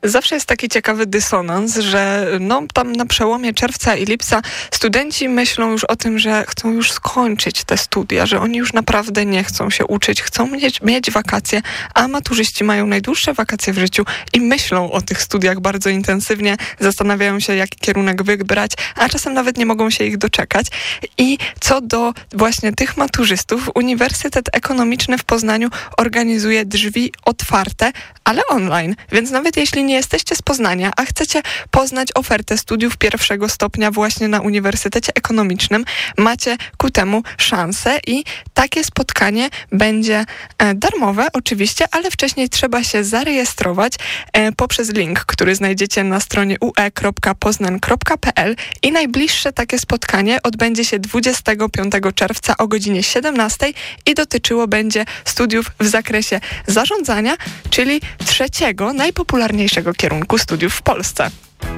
Zawsze jest taki ciekawy dysonans, że tam na przełomie czerwca i lipca studenci myślą już o tym, że chcą już skończyć te studia, że oni już naprawdę nie chcą się uczyć, chcą mieć wakacje, a maturzyści mają najdłuższe wakacje w życiu i myślą o tych studiach bardzo intensywnie, zastanawiają się, jaki kierunek wybrać, a czasem nawet nie mogą się ich doczekać. I co do właśnie tych maturzystów, Uniwersytet Ekonomiczny w Poznaniu organizuje drzwi otwarte, ale online, więc nawet jeśli nie jesteście z Poznania, a chcecie poznać ofertę studiów pierwszego stopnia właśnie na Uniwersytecie Ekonomicznym, macie ku temu szansę i takie spotkanie będzie darmowe oczywiście, ale wcześniej trzeba się zarejestrować poprzez link, który znajdziecie na stronie ue.poznan.pl i najbliższe takie spotkanie odbędzie się 25 czerwca o godzinie 17 i dotyczyło będzie studiów w zakresie zarządzania, czyli trzeciego, najpopularniejszego kierunku studiów w Polsce.